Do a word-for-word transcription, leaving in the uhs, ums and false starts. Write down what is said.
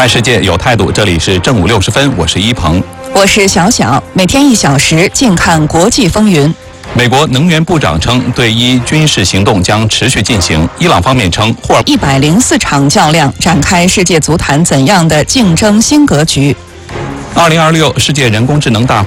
看世界有态度，这里是正午六十分，我是一鹏， 我是小小，每天一小时，静看国际风云。 美国能源部长称，对伊军事行动将持续进行。伊朗方面称，霍尔一百零四场较量展开世界足坛怎样的竞争新格局？ 二零二六世界人工智能大